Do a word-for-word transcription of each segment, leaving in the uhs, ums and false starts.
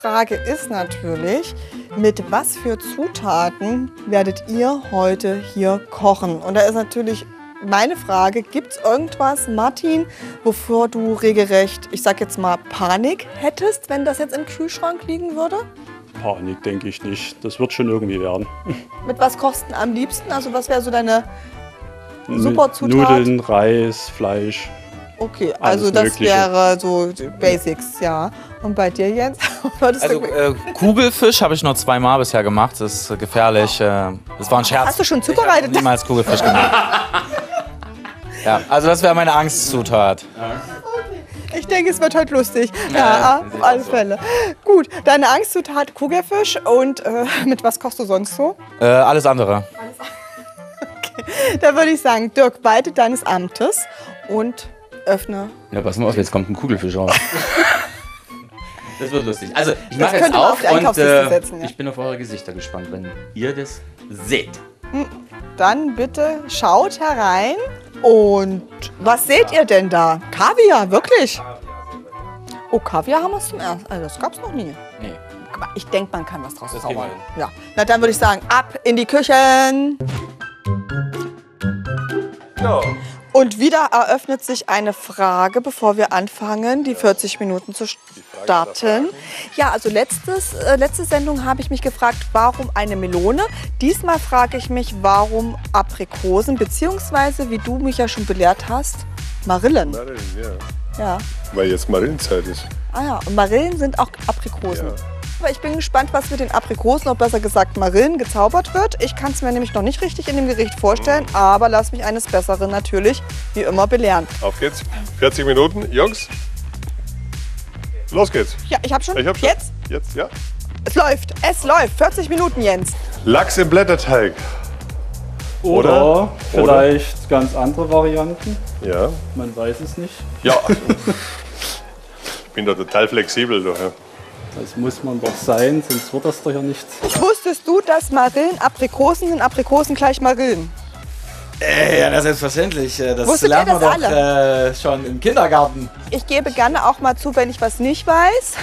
Frage ist natürlich, mit was für Zutaten werdet ihr heute hier kochen? Und da ist natürlich meine Frage, gibt es irgendwas, Martin, wovor du regelrecht, ich sag jetzt mal, Panik hättest, wenn das jetzt im Kühlschrank liegen würde? Panik denke ich nicht. Das wird schon irgendwie werden. Mit was kochst du am liebsten? Also was wäre so deine super Zutat? Nudeln, Reis, Fleisch. Okay, also alles das Mögliche. wäre so die Basics, ja. Und bei dir, Jens? Würdest Also du- äh, Kugelfisch habe ich nur zweimal bisher gemacht. Das ist äh, gefährlich. Äh, das war ein Scherz. Hast du schon Ich habe zubereitet? niemals Kugelfisch gemacht. Ja, also das wäre meine Angstzutat. Ich denke, es wird heute lustig. Ja, Ja, auf alle Fälle. Gut, deine Angstzutat Kugelfisch und äh, mit was kochst du sonst so? Äh, alles andere. Da würde ich sagen, Dirk, walte deines Amtes und öffne. Ja, pass mal auf, jetzt kommt ein Kugelfisch raus. Das wird lustig. Also, ich mache könnte jetzt man auf auf die und Einkaufsliste äh, setzen, ja. ich bin auf eure Gesichter gespannt, wenn ihr das seht. Dann bitte schaut herein. Und was seht ihr denn da? Kaviar, wirklich? Oh, Kaviar haben wir zum ersten. Also das gab es noch nie. Nee. Aber ich denke, man kann was draus Das zaubern. kriegen wir Ja. Na, dann würde ich sagen, ab in die Küchen. Und wieder eröffnet sich eine Frage, bevor wir anfangen, die vierzig Minuten zu starten. Ja, also letztes, äh, letzte Sendung habe ich mich gefragt, warum eine Melone? Diesmal frage ich mich, warum Aprikosen, beziehungsweise, wie du mich ja schon belehrt hast, Marillen. Marillen, ja. Ja. Weil jetzt Marillenzeit ist. Ah ja, und Marillen sind auch Aprikosen. Ja. Aber ich bin gespannt, was mit den Aprikosen, oder besser gesagt Marillen, gezaubert wird. Ich kann es mir nämlich noch nicht richtig in dem Gericht vorstellen, aber lass mich eines Besseren natürlich wie immer belehren. Auf geht's. vierzig Minuten, Jungs. Los geht's. Ja, ich habe schon. Ich hab schon. Jetzt? Jetzt, ja. Es läuft. Es läuft. vierzig Minuten, Jens. Lachs im Blätterteig. Oder, Oder? vielleicht ganz andere Varianten. Ja. Man weiß es nicht. Ja. Ich bin da total flexibel. Doch, ja. Das muss man doch sein, sonst wird das doch ja nichts. Wusstest du, dass Marillen Aprikosen sind, Aprikosen gleich Marillen? Äh, ja, das ist selbstverständlich. Äh, Das Wusstet ihr lernen wir das doch äh, schon im Kindergarten. Ich gebe gerne auch mal zu, wenn ich was nicht weiß.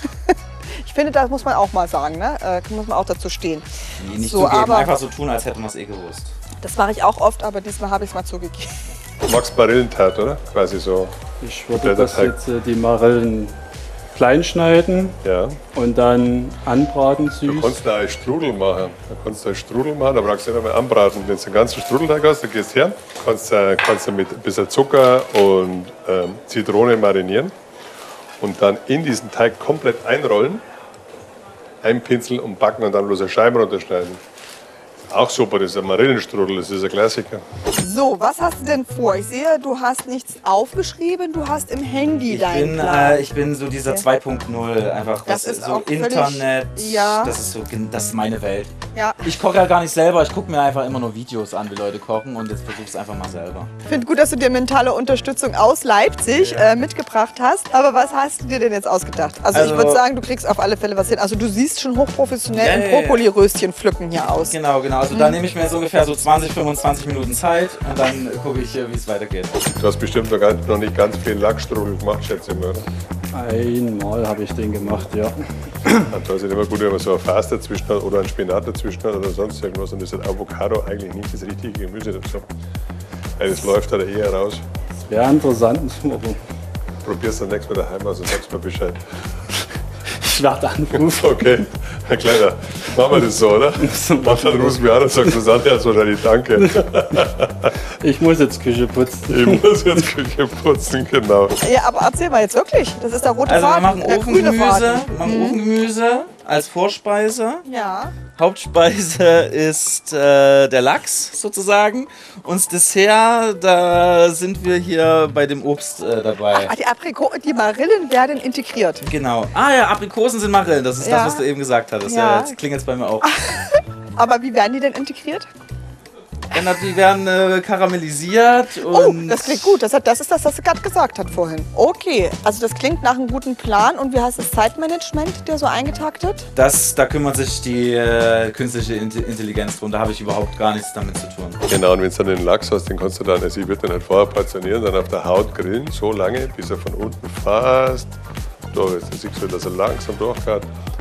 Ich finde, das muss man auch mal sagen, ne? Äh, muss man auch dazu stehen. Nee, nicht So, zugeben, aber- einfach so tun, als hätten wir es eh gewusst. Das mache ich auch oft, aber diesmal habe ich es mal zugegeben. Du magst Marillentat, oder? Quasi so. Ich würde das Blätterteig. jetzt äh, die Marillen klein schneiden Ja. und dann anbraten Du süß. kannst da einen Strudel machen. Da kannst du einen Strudel machen, da brauchst du nicht einmal anbraten. Wenn du den ganzen Strudelteig hast, dann gehst du her, kannst, äh, kannst du mit ein bisschen Zucker und ähm, Zitrone marinieren und dann in diesen Teig komplett einrollen, einpinseln und backen und dann bloß eine Scheibe runterschneiden. Auch super, das ist ein Marillenstrudel, das ist ein Klassiker. So, was hast du denn vor? Ich sehe, du hast nichts aufgeschrieben, du hast im Handy Ich deinen bin, Plan. äh, ich bin so dieser Okay. zwei Punkt null, einfach Das was, ist so auch völlig- Internet, ja. das ist so, das ist meine Welt. Ja. Ich koche ja gar nicht selber, ich gucke mir einfach immer nur Videos an, wie Leute kochen und jetzt versuche es einfach mal selber. Ich finde gut, dass du dir mentale Unterstützung aus Leipzig äh, mitgebracht hast. Aber was hast du dir denn jetzt ausgedacht? Also, ich Also- würde sagen, du kriegst auf alle Fälle was hin. Also du siehst schon hochprofessionell Ja, im ja, ja. Brokkoli-Röschen pflücken hier aus. Genau, genau. Also da nehme ich mir so ungefähr so zwanzig, fünfundzwanzig Minuten Zeit und dann gucke ich, äh, wie es weitergeht. Du hast bestimmt noch, ganz, noch nicht ganz viel Lachsstrudel gemacht, schätze ich mal, oder? Einmal habe ich den gemacht, ja. Da ist es immer gut, wenn man so ein Fass dazwischen hat oder ein Spinat dazwischen hat oder sonst irgendwas. Und das ist Avocado eigentlich nicht das richtige Gemüse dazu. Weil das läuft halt eher raus. Das wäre interessant. aber Probier's dann nächstes Mal daheim aus und sagst mir Bescheid. Ich werde anrufen. Okay, Herr Kleiner, machen wir das so, oder? Mach dann rufst du mich an und sagst, Susanne hat wahrscheinlich Danke. Ich muss jetzt Küche putzen. Ich muss jetzt Küche putzen, genau. Ja, aber erzähl mal jetzt wirklich. Das ist der rote Also wir Faden, machen der grüne Ofengemüse, Faden. wir machen Ofengemüse als Vorspeise. Ja. Hauptspeise ist äh, der Lachs sozusagen. Und das Dessert, da sind wir hier bei dem Obst äh, dabei. Ah, die Apriko die Marillen werden integriert. Genau. Ah ja, Aprikosen sind Marillen. Das ist Ja. das, was du eben gesagt hattest. Ja. Ja. Das klingt jetzt bei mir auch. Aber wie werden die denn integriert? Ja, die werden äh, karamellisiert Oh, und das klingt gut. Das, hat, das ist das, was du gerade gesagt hast vorhin. Okay, also das klingt nach einem guten Plan. Und wie heißt das Zeitmanagement, der so eingetaktet? das, da kümmert sich die äh, künstliche Int- Intelligenz drum. Da habe ich überhaupt gar nichts damit zu tun. Genau, und wenn du dann den Lachs hast, den kannst du dann, also ich würde den halt vorher portionieren, dann auf der Haut grillen, so lange, bis er von unten fast da ist. Dann siehst du, dass er langsam durchgeht.